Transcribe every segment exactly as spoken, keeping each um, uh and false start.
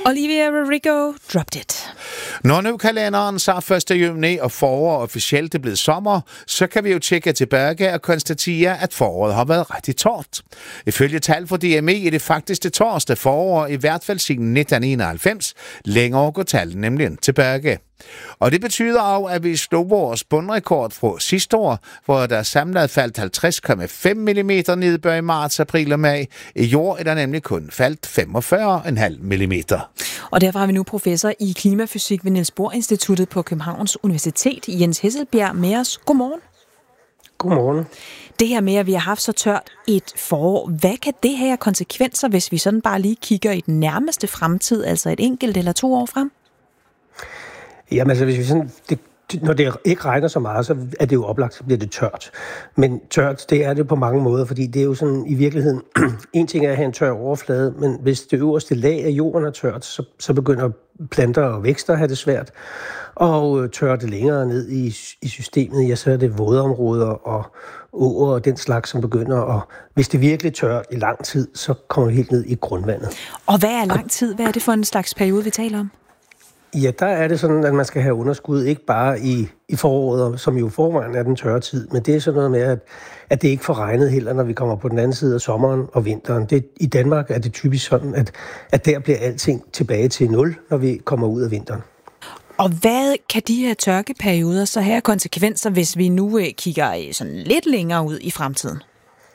Olivia Rodrigo, Dropped It. Når nu kalenderen så første juni og forår officielt er blevet sommer, så kan vi jo tjekke tilbage og konstatere, at foråret har været rigtig tørt. Ifølge tal fra D M E er det faktisk det tørste forår, i hvert fald siden nitten enoghalvfems. Længere går tallet nemlig tilbage. Og det betyder også, at vi slog vores bundrekord fra sidste år, hvor der samlet faldt halvtreds komma fem millimeter nedbør i marts, april og maj. I år er der nemlig kun faldt femogfyrre komma fem millimeter. Og derfor har vi nu professor i klimafysik ved Niels Bohr Instituttet på Københavns Universitet, Jens Hesselbjerg, med os. Godmorgen. Godmorgen. Det her med, at vi har haft så tørt et forår, hvad kan det have konsekvenser, hvis vi sådan bare lige kigger i den nærmeste fremtid, altså et enkelt eller to år frem? Jamen altså, hvis vi sådan, det, når det ikke regner så meget, så er det jo oplagt, så bliver det tørt. Men tørt, det er det på mange måder, fordi det er jo sådan i virkeligheden, en ting er at have en tør overflade, men hvis det øverste lag af jorden er tørt, så, så begynder planter og vækster at have det svært. Og tør det længere ned i, i systemet, ja, så er det vådområder og åer og den slags, som begynder. Og hvis det virkelig tørt i lang tid, så kommer det helt ned i grundvandet. Og hvad er lang tid? Hvad er det for en slags periode, vi taler om? Ja, der er det sådan, at man skal have underskud, ikke bare i, i foråret, som jo forvejen er den tørre tid, men det er sådan noget med, at, at det ikke får regnet heller, når vi kommer på den anden side af sommeren og vinteren. Det, I Danmark er det typisk sådan, at, at der bliver alting tilbage til nul, når vi kommer ud af vinteren. Og hvad kan de her tørkeperioder så have konsekvenser, hvis vi nu kigger sådan lidt længere ud i fremtiden?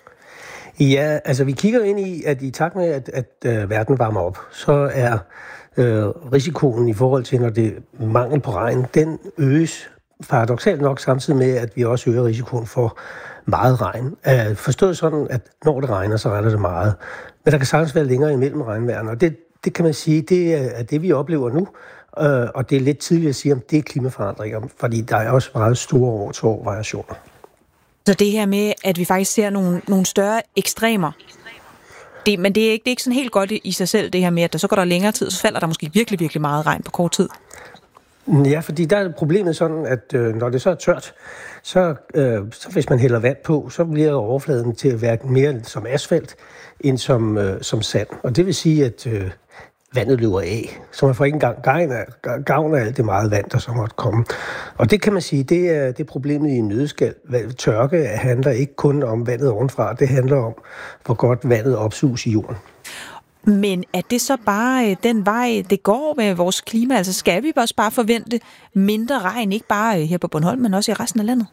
Ja, altså vi kigger ind i, at i takt med, at, at, at verden varmer op, så er øh, risikoen i forhold til, når det er mangel på regn, den øges paradoksalt nok samtidig med, at vi også øger risikoen for meget regn. Uh, forstået sådan, at når det regner, så regner det meget. Men der kan sagtens være længere imellem regnvejrene, og det, det kan man sige, det er det, vi oplever nu. Uh, og det er lidt tidligt at sige, om det er klimaforandringer, fordi der er også meget store år-til-år variationer. Så det her med, at vi faktisk ser nogle, nogle større ekstremer, det, men det er, ikke, det er ikke sådan helt godt i sig selv, det her med, at der så går der længere tid, så falder der måske virkelig, virkelig meget regn på kort tid. Ja, fordi der er problemet sådan, at øh, når det så er tørt, så, øh, så hvis man hælder vand på, så bliver overfladen til at være mere som asfalt, end som, øh, som sand. Og det vil sige, at øh, vandet løber af, så man får ikke engang gavn af, gavn af alt det meget vand, der så måtte komme. Og det kan man sige, det er, det er problemet i en nøddeskal. Tørke handler ikke kun om vandet ovenfra, det handler om, hvor godt vandet opsuges i jorden. Men er det så bare den vej, det går med vores klima? Altså skal vi også bare forvente mindre regn, ikke bare her på Bornholm, men også i resten af landet?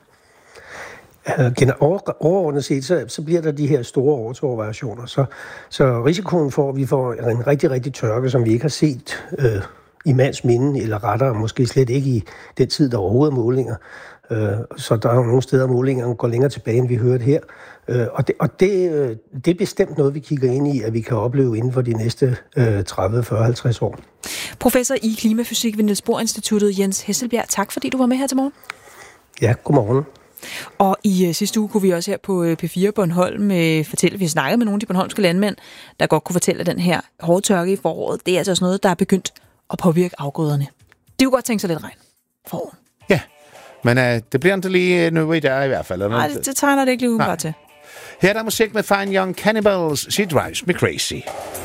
Overordnet set, så, så bliver der de her store årtårvariationer. Så, så risikoen for, at vi får en rigtig, rigtig tørke, som vi ikke har set øh, i mands minde, eller rettere måske slet ikke i den tid, der overhovedet er målinger. Øh, så der er jo nogle steder, målingerne går længere tilbage, end vi hørte her. Øh, og det, og det, øh, det er bestemt noget, vi kigger ind i, at vi kan opleve inden for de næste øh, tredive, fyrre, halvtreds år. Professor i klimafysik ved Niels Bohr Instituttet, Jens Hesselbjerg, tak fordi du var med her til morgen. Ja, godmorgen. Og i uh, sidste uge kunne vi også her på uh, P fire Bornholm uh, fortælle, vi snakkede med nogle af de bornholmske landmænd, der godt kunne fortælle, at den her hårde tørke i foråret, det er altså også noget, der er begyndt at påvirke afgrøderne. Det kunne godt tænke sig lidt regn forår. Ja, men uh, det bliver ikke lige nu i dag i hvert fald. Nej, det, det tegner det ikke lige umiddelbart til. Her er der musik med Fine Young Cannibals, She Drives Me Crazy.